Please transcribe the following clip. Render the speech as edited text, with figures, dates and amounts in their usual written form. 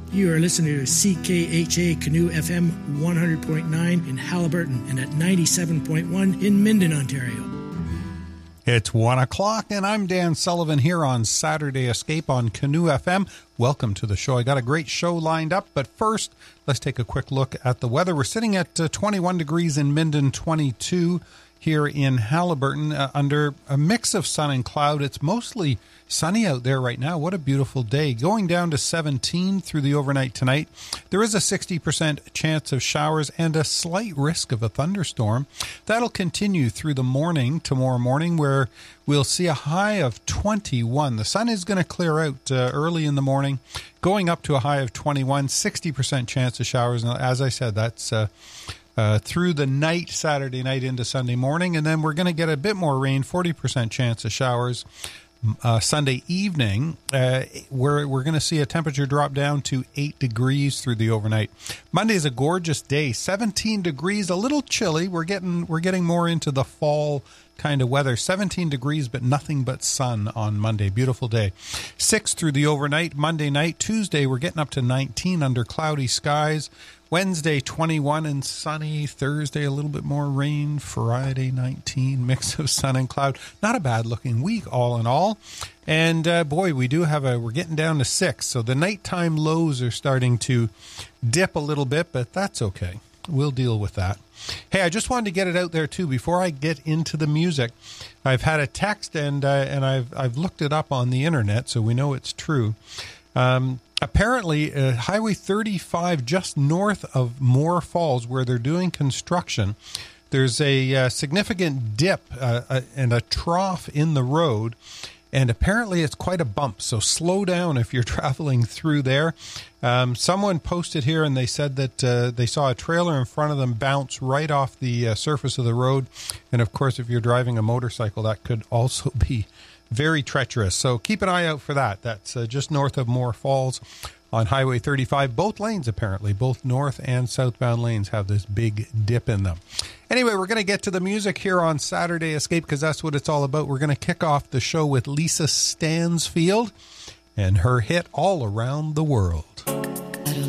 You are listening to CKHA Canoe FM 100.9 in Haliburton and at 97.1 in Minden, Ontario. It's 1 o'clock, and I'm Dan Sullivan here on Saturday Escape on Canoe FM. Welcome to the show. I got a great show lined up, but first, let's take a quick look at the weather. We're sitting at 21 degrees in Minden, 22 here in Haliburton, under a mix of sun and cloud. It's mostly sunny out there right now. What a beautiful day. Going down to 17 through the overnight tonight. There is a 60% chance of showers and a slight risk of a thunderstorm. That'll continue through the morning, tomorrow morning, where we'll see a high of 21. The sun is going to clear out early in the morning, going up to a high of 21, 60% chance of showers. And as I said, that's through the night, Saturday night into Sunday morning. And then we're going to get a bit more rain, 40% chance of showers. Sunday evening, we're going to see a temperature drop down to 8 degrees through the overnight. Monday is a gorgeous day, 17 degrees, a little chilly. We're getting more into the fall kind of weather. 17 degrees, but nothing but sun on Monday. Beautiful day. 6 through the overnight. Monday night, Tuesday, we're getting up to 19 under cloudy skies. Wednesday, 21 and sunny. Thursday, a little bit more rain. Friday, 19, mix of sun and cloud. Not a bad looking week, all in all. And boy, we're getting down to 6. So the nighttime lows are starting to dip a little bit, but that's okay. We'll deal with that. Hey, I just wanted to get it out there too before I get into the music. I've had a text and I've looked it up on the internet, so we know it's true. Apparently, Highway 35 just north of Moore Falls, where they're doing construction, there's a significant dip and a trough in the road, and apparently it's quite a bump, so slow down if you're traveling through there. Someone posted here, and they said that they saw a trailer in front of them bounce right off the surface of the road, and of course, if you're driving a motorcycle, that could also be very treacherous. So keep an eye out for that. That's just north of Moore Falls on Highway 35. Both lanes, apparently, both north and southbound lanes have this big dip in them. Anyway, we're going to get to the music here on Saturday Escape because that's what it's all about. We're going to kick off the show with Lisa Stansfield and her hit All Around the World.